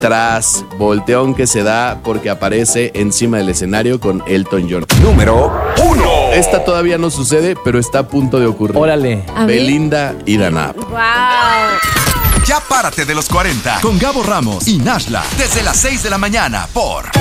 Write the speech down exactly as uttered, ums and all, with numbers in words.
tras volteón que se da porque aparece encima del escenario con Elton John. Número uno. Esta todavía no sucede, pero está a punto de ocurrir. Órale. A ver. Belinda y Danap. Wow. Ya párate de los cuarenta con Gabo Ramos y Nashla desde las seis de la mañana por